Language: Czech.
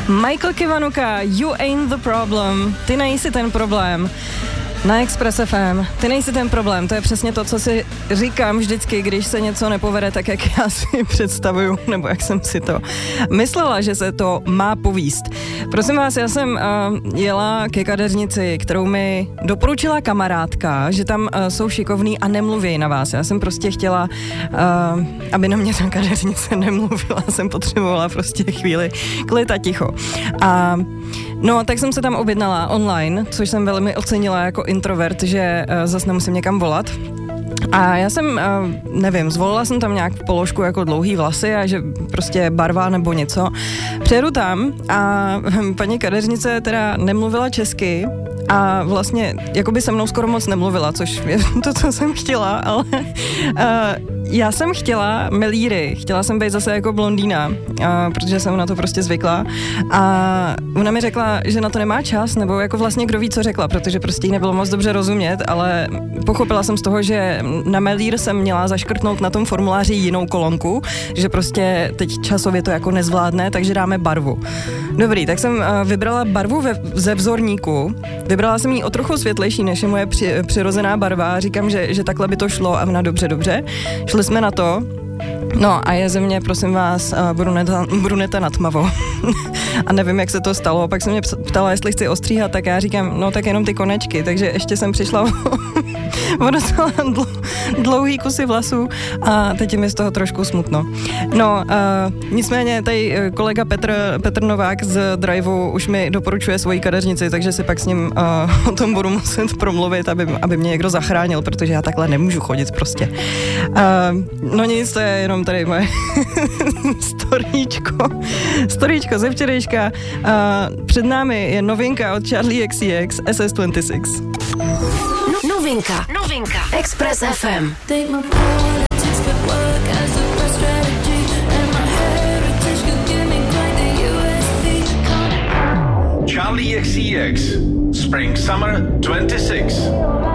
Michael Kiwanuka, You Ain't the Problem. Ty nejsi ten problém. Na Express FM. Ty nejsi ten problém, to je přesně to, co si říkám vždycky, když se něco nepovede tak, jak já si představuju, nebo jak jsem si to myslela, že se to má povíst. Prosím vás, já jsem jela ke kadeřnici, kterou mi doporučila kamarádka, že tam jsou šikovný a nemluví na vás. Já jsem prostě chtěla, aby na mě ta kadeřnice nemluvila, jsem potřebovala prostě chvíli klid a ticho. A no, tak jsem se tam objednala online, což jsem velmi ocenila jako introvert, že zase nemusím někam volat. A já jsem, nevím, zvolila jsem tam nějak položku jako dlouhý vlasy a že prostě barva nebo něco. Přijedu tam a paní kadeřnice teda nemluvila česky a vlastně jakoby se mnou skoro moc nemluvila, což je to, co jsem chtěla, ale já jsem chtěla melíry, chtěla jsem být zase jako blondýna, protože jsem na to prostě zvykla a ona mi řekla, že na to nemá čas, nebo jako vlastně kdo ví, co řekla, protože prostě jí nebylo moc dobře rozumět, ale pochopila jsem z toho, že na melír jsem měla zaškrtnout na tom formuláři jinou kolonku, že prostě teď časově to jako nezvládne, takže dáme barvu. Dobrý, tak jsem vybrala barvu ze vzorníku, vybrala jsem ji o trochu světlejší, než je moje přirozená barva, říkám, že takhle by to šlo a ona dobře. Šli jsme na to, no a je ze mě, prosím vás, bruneta na tmavo. A nevím, jak se to stalo, pak se mě ptala, jestli chci ostříhat, tak já říkám, no tak jenom ty konečky, takže ještě jsem přišla o docela dlouhý kusy vlasů a teď je mi z toho trošku smutno. No, nicméně tady kolega Petr Novák z Driveu už mi doporučuje svoji kadeřnici, takže si pak s ním o tom budu muset promluvit, aby mě někdo zachránil, protože já takhle nemůžu chodit prostě. No nic, to je jenom tady moje storíčko ze včerejška. Před námi je novinka od Charlie XCX, SS26. Novinka. Express FM. Charlie XCX, Spring Summer 26.